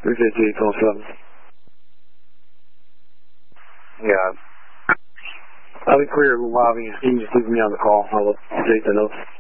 358.7. Yeah. I'll be clear lobby. You can just leave me on the call. I'll update the notes.